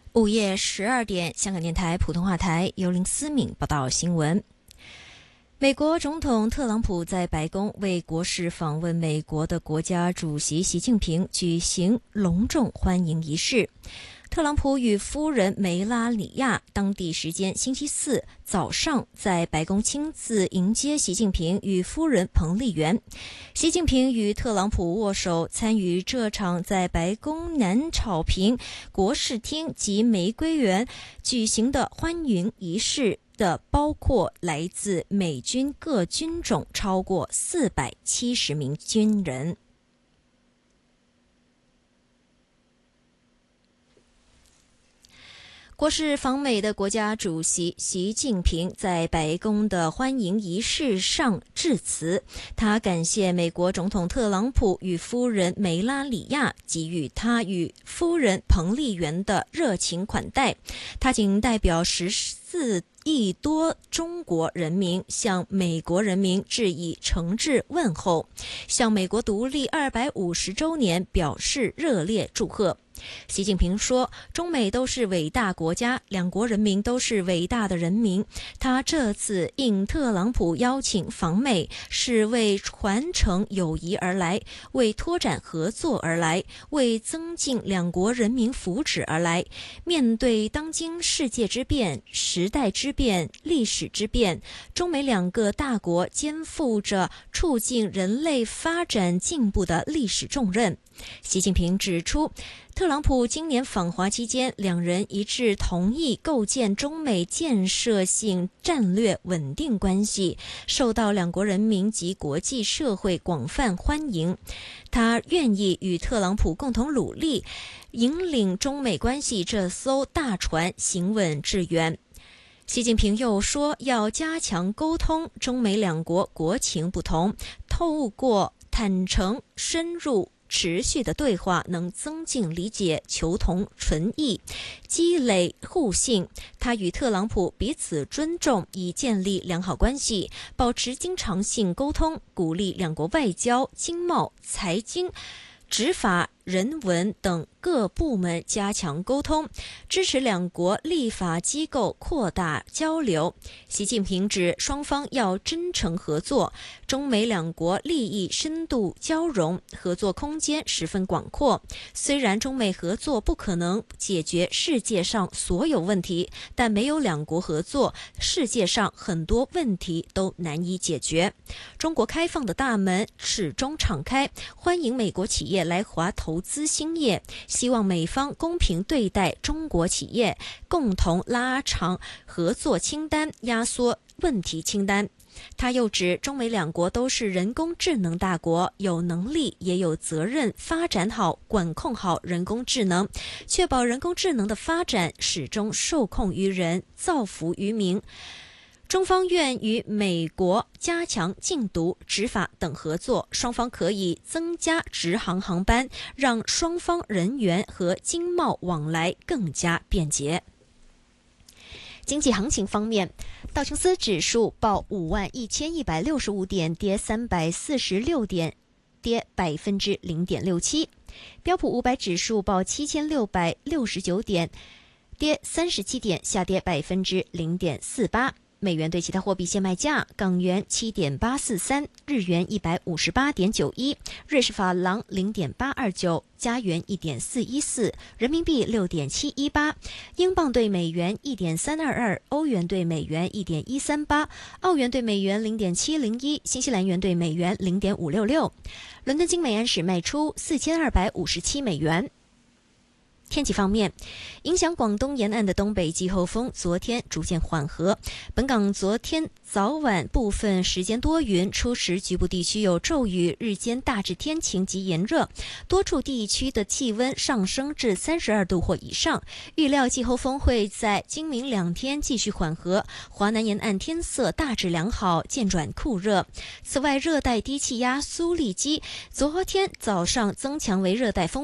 午夜12点，香港电台普通话台由林思敏报道新闻。美国总统特朗普在白宫为国事访问美国的国家主席习近平举行隆重欢迎仪式。特朗普与夫人梅拉里亚当地时间星期四早上在白宫亲自迎接习近平与夫人彭丽媛。习近平与特朗普握手，参与这场在白宫南草坪国事厅及玫瑰园举行的欢迎仪式的包括来自美军各军种超过470名军人。国事访美的国家主席习近平在白宫的欢迎仪式上致辞，他感谢美国总统特朗普与夫人梅拉里亚给予他与夫人彭丽媛的热情款待。他仅代表14亿多中国人民向美国人民致以诚挚问候，向美国独立250周年表示热烈祝贺。习近平说，中美都是伟大国家，两国人民都是伟大的人民。他这次应特朗普邀请访美，是为传承友谊而来，为拓展合作而来，为增进两国人民福祉而来。面对当今世界之变、时代之变、历史之变，中美两个大国肩负着促进人类发展进步的历史重任。习近平指出，特朗普今年访华期间，两人一致同意构建中美建设性战略稳定关系，受到两国人民及国际社会广泛欢迎。他愿意与特朗普共同努力，引领中美关系这艘大船行稳致远。习近平又说，要加强沟通，中美两国国情不同，透过坦诚、深入、持续的对话能增进理解，求同存异，积累互信。他与特朗普彼此尊重，以建立良好关系，保持经常性沟通，鼓励两国外交、经贸、财经、执法、人文等各部门加强沟通，支持两国立法机构扩大交流。习近平指，双方要真诚合作，中美两国利益深度交融，合作空间十分广阔。虽然中美合作不可能解决世界上所有问题，但没有两国合作，世界上很多问题都难以解决。中国开放的大门始终敞开，欢迎美国企业来华投资兴业，希望美方公平对待中国企业，共同拉长合作清单，压缩问题清单。他又指，中美两国都是人工智能大国，有能力也有责任发展好、管控好人工智能，确保人工智能的发展始终受控于人，造福于民。中方愿与美国加强禁毒、执法等合作，双方可以增加直航航班，让双方人员和经贸往来更加便捷。经济行情方面，道琼斯指数报51165点，跌346点，跌0.67%。标普500指数报7669点，跌37点，下跌0.48%。美元对其他货币现卖价：港元7.843，日元158.91，瑞士法郎0.829，加元1.414，人民币6.718，英镑对美元1.322，欧元对美元1.138，澳元对美元0.701，新西兰元对美元0.566。伦敦金每安士卖出4257美元。天气方面，影响广东沿岸的东北季候风昨天逐渐缓和。本港昨天早晚部分时间多云，初时局部地区有骤雨，日间大致天晴及炎热，多处地区的气温上升至32度或以上。预料季候风会在今明2天继续缓和，华南沿岸天色大致良好，渐转酷热。此外，热带低气压苏力基昨天早上增强为热带风